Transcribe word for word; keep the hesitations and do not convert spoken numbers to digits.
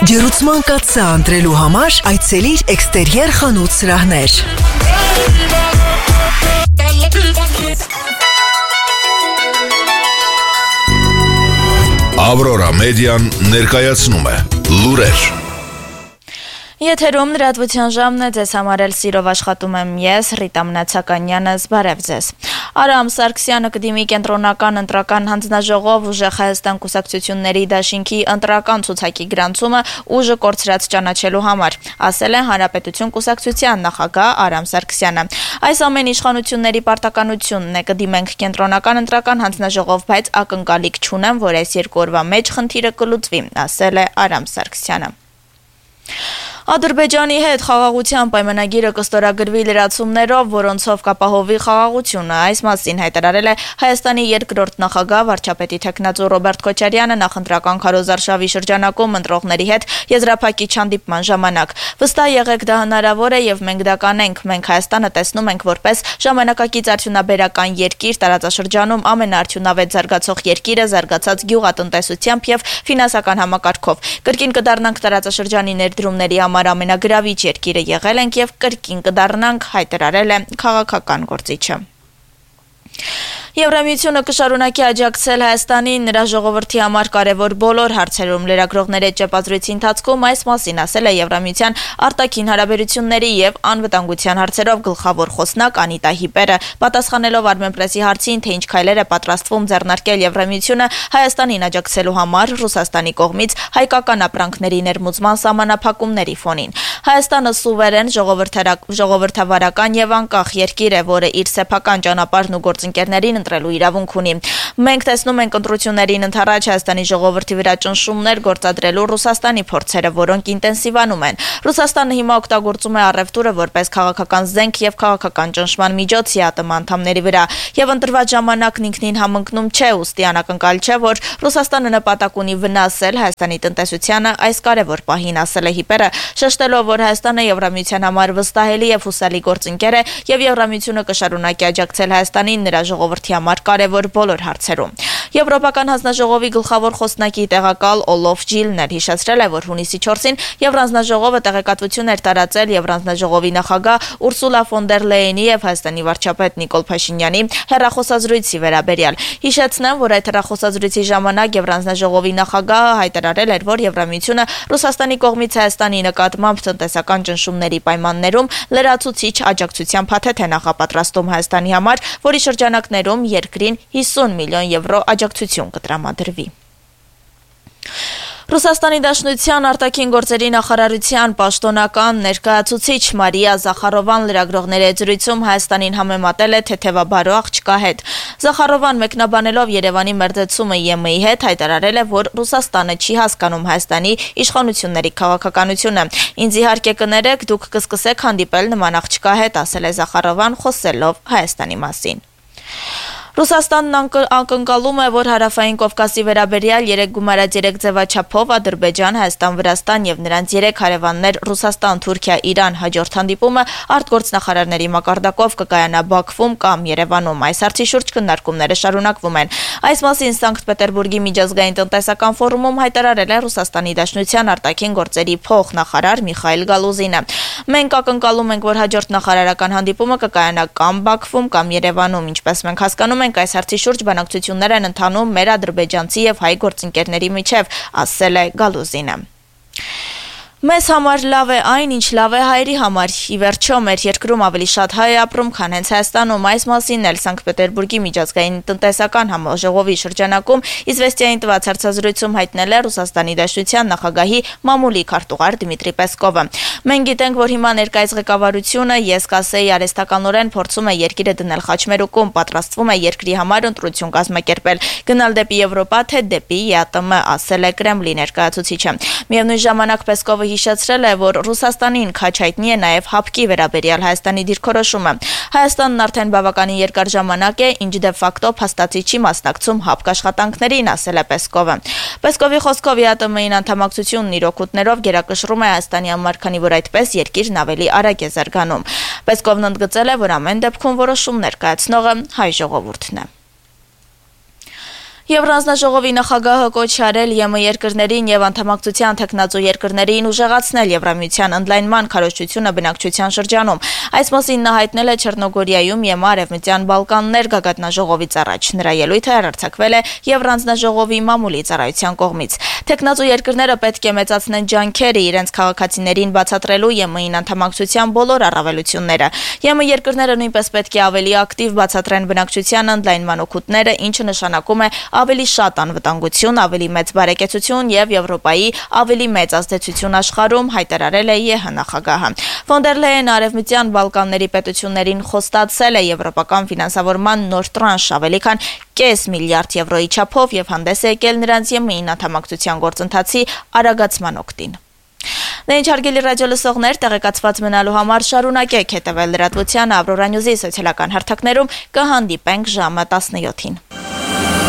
Ջերուցման կաթսա ընտրելու համար այցելիր Էքստերիեր խանութ սրահներ։ Ավրորա մեդիան ներկայացնում է լուրեր։ Եթերում լրատվության ժամն է, ձեզ համար էլ սիրով աշխատում եմ ես, Ռիտա Մնացականյանը, զբարև ձեզ։ Արամ Սարգսյանը կդիմի կենտրոնական ընտրական հանձնաժողով ուժեղ Հայաստան կուսակցությունների դաշինքի ընտրական ցուցակի գրանցումը ուժը կորցրած ճանաչելու համար, ասել է Հանրապետություն կուսակցության նախագահ Արամ Սարգսյանը։ Այս ամեն իշխանությունների պարտականությունն է, կդիմենք կենտրոնական ընտրական հանձնաժողով, բայց ակնկալիք չունեմ, որ այս երկու օրվա մեջ խնդիրը կլուծվի, ասել է Արամ Սարգսյանը։ Ադրբեջանի հետ խաղաղության պայմանագիրը կստորագրվի լրացումներով, որոնցով կապահովի խաղաղությունը, այս մասին հայտարարել է Հայաստանի երկրորդ նախագահ վարչապետի թեկնածու Ռոբերտ Քոչարյանը նախընտրական քարոզարշավի շրջանակում ընտրողների հետ եզրափակիչ հանդիպման ժամանակ։ Վստահ եղեք, դա հնարավոր է եւ մենք դա կանենք։ Մենք Հայաստանը տեսնում ենք որպես ժամանակակից արդյունաբերական երկիր, տարածաշրջանում ամենաարդյունավետ զարգացող երկիրը զարգացած գյուղատնտեսությամբ եւ ֆինանսական համակարգով։ Կրկին կդառնանք տարածաշրջանի ներդրումների համար ամենագրավիչ երկիրը եղել ենք եւ կրկին կդառնանք, հայտարարել է քաղաքական գործիչը։ Եվրամիությունը կշարունակի աջակցել Հայաստանին նրա ժողովրդի համար կարևոր բոլոր հարցերում լրագրողների ճեպազրույցի ընթացքում այս մասին ասել է Եվրամիության արտաքին հարաբերությունների եւ անվտանգության հարցերով գլխավոր խոսնակ Անիտա Հիպերը, պատասխանելով Armenpress-ի հարցին, թե ինչ քայլեր է պատրաստվում ձեռնարկել Եվրամիությունը Հայաստանին աջակցելու համար Ռուսաստանի կողմից հայկական ապրանքների ներմուծման սահմանափակումների ֆոնին։ Հայաստանը սուվերեն, ժողովրդավարական եւ անկախ երկիր է, որը իր սեփական ճանապարհն ու գործընկերներին ընտրելու իրավունք ունի։ Մենք տեսնում ենք ընտրություններին ընդառաջ Հայաստանի ժողովրդի վրա ճնշումներ գործադրելու Ռուսաստանի փորձերը, որոնք ինտենսիվանում են։ Ռուսաստանը հիմա օգտագործում է առևտուրը որպես քաղաքական զենք եւ քաղաքական ճնշման միջոց ԵԱՏՄ անդամների վրա, եւ ընտրված ժամանակն ինքնին համընկնում չէ, ուստի անակնկալ չէ, որ Ռուսաստանը նպատակ ունի վնասել Հայաստանի տնտեսությանը այս կարևոր պահին, ասել է Հիպերը, շեշտելով, որ Հայաստանը Եվրամիության համար վստահելի եւ հուսալի գործընկեր է եւ Եվրամիությունը կշարունակի աջակցել Հայաստանին նրա ժողովրդի համար կարևոր բոլոր հարցերում։ Եվրոպական հանձնաժողովի գլխավոր խոսնակի տեղակալ Օլոֆ Ջիլն էր հիշեցրել է, որ հունիսի չորսին Եվրանձնաժողովը տեղեկատվություն էր տարածել Եվրանձնաժողովի նախագահ Ուրսուլա ֆոն դեր Լեյենի եւ Հայաստանի վարչապետ Նիկոլ Փաշինյանի հեռախոսազրույցի վերաբերյալ։ Հիշեցնեմ, որ այդ հեռախոսազրույցի ժամանակ Եվրանձնաժողովի նախագահը հայտարարել էր, որ Եվրամիությունը Ռուսաստանի կողմից Հայաստանի նկատմամբ տնտեսական ճնշումների պայմաններում լրացուցիչ աջակցության փաթեթ է նախապատրաստում Հայաստանի համար, որի շրջանակներում երկրին հիսուն միլիոն եվրո աջակցություն կտրամադրվի։ Ռուսաստանի Դաշնության արտաքին գործերի նախարարության պաշտոնական ներկայացուցիչ Մարիա Զախարովան լրագրողների զրույցում Հայաստանին համեմատել է թեթևաբարո աղջկա հետ։ Զախարովան մեկնաբանելով Երևանի մերձեցումը ԵՄ-ի հետ հայտարարել է, որ Ռուսաստանը չի հասկանում Հայաստանի իշխանությունների քաղաքականությունը։ Ինձ իհարկե կներեք, դուք կսկսեք հանդիպել նման աղջկա հետ, ասել է Զախարովան, խոսելով Հայաստանի մասին։ Ռուսաստանն ակնկալում է, որ Հարավային Կովկասի վերաբերյալ երեք գումարած երեք ձևաչափով Ադրբեջան, Հայաստան, Վրաստան եւ նրանց երեք հարևաններ Ռուսաստան, Թուրքիա, Իրան հաջորդ հանդիպումը արտգործնախարարների մակարդակով կկայանա Բաքվում կամ Երևանում։ Այս հարցի շուրջ քննարկումները շարունակվում են։ Այս մասին Սանկտ Պետերբուրգի միջազգային տնտեսական ֆորումում հայտարարել է Ռուսաստանի Դաշնության արտաքին գործերի փոխնախարար Միխայիլ Գալուզինը։ Մենք ակնկալում ենք, որ հաջորդ նախարարական հանդիպումը կկայանա կամ Բաքվում կամ Երևանում, ինչպես մենք հասկանում ենք, այս հարցի շուրջ բանակցություններ են ընթանում մեր ադրբեջանցի եւ հայ գործընկերների միջև, ասել է Գալուզինը։ Մեզ համար լավ է այն, ինչ լավ է հայերի համար։ Ի վերջո, մեր երկրում ավելի շատ հայ է ապրում, քան հենց Հայաստանում։ Այս մասին էլ Սանկտ Պետերբուրգի միջազգային տնտեսական համաժողովի շրջանակում Իզվեստիային տված հարցազրույցում հայտնել է Ռուսաստանի Դաշնության նախագահի մամուլի քարտուղար Դմիտրի Պեսկովը։ Մենք գիտենք, որ հիմա ներկայիս ղեկավարությունը, ես կասեի, արհեստականորեն փորձում է երկիրը դնել խաչմերուկում, պատրաստվում է երկրի համար ընտրություն կազմակերպել, գնալ դեպի Եվրոպա, թե դեպի ԵԱՏՄ, ասել է Կրեմլի ներկայացուցիչը։ Միևնույն ժամանակ Պեսկովը հիշեցրել է, որ Ռուսաստանին քաչ հայտնի է նաև հապկի վերաբերյալ Հայաստանի դիրքորոշումը։ Հայաստանն արդեն բավականին երկար ժամանակ է, ինչ դե ֆակտո փաստացի չի մասնակցում հապկ աշխատանքներին, ասել է Պեսկովը։ Պեսկովի խոսքով ԵԱՏՄ-ին անդամակցությունն իր օգուտներով գերակշռում է Հայաստանի համար, քանի որ այդպես երկիրն ավելի արագ է զարգանում։ Պեսկովն ընդգծել է, որ ամեն դեպքում որոշումներ կայացնողը հայ ժողովուրդն է։ Եվրանձնաժողովի նախագահը կոչ արել ԵՄ երկրներին եւ անդամակցության թեկնածու երկրներին ուժեղացնել Եվրամիության ընդլայնման քարոզչությունը բնակչության շրջանում։ Այս մասին նա հայտնել է Չեռնոգորիայում ԵՄ Արևմտյան Բալկաններ գագաթնաժողովից առաջ։ Նրա ելույթը հեռարձակվել է Եվրանձնաժողովի մամուլի ծառայության կողմից։ Թեկնածու երկրները պետք է մեծացնեն ջանքերը իրենց քաղաքացիներին բացատրելու ԵՄ-ին անդամակցության բոլոր առավելությունները։ ԵՄ երկրները նույնպես պետք է ավելի ակտիվ բացատրեն բնակչության ընդլայնման օգուտները, ինչը նշանակում է ավելի շատ անվտանգություն, ավելի մեծ բարեկեցություն եւ Եվրոպայի ավելի մեծ ազդեցություն աշխարհում, հայտարարել է ԵՀ նախագահը։ Ֆոն դեր Լեյեն Արևմտյան Բալկանների պետություններին խոստացել է եվրոպական ֆինանսավորման նոր տրանշ ավելի քան կես միլիարդ եվրոյի չափով եւ հանդես է եկել նրանց ԵՄ-ին անդամակցության գործընթացի արագացման օգտին։ Դե ինչ հարգելի ռադիո լսողներ, տեղեկացված մնալու համար շարունակեք հետևել լրատվության Ավրորա Նյուզի սոցիալական հարթակներում, կհանդիպենք ժամը տասնյոթին։